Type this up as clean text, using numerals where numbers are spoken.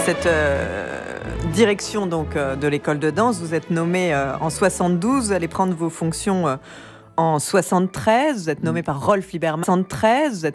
cette direction donc, de l'école de danse. Vous êtes nommé en 72, vous allez prendre vos fonctions en 73, vous êtes nommé par Rolf Lieberman. 73, vous êtes